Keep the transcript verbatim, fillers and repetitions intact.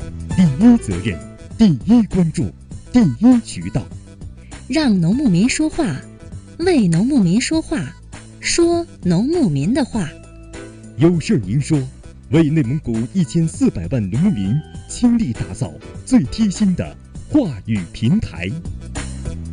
第一责任，第一关注，第一渠道， 让农牧民说话，为农牧民说话，说农牧民的话。 有事您说，为内蒙古一千四百万农牧民倾力打造最贴心的话语平台。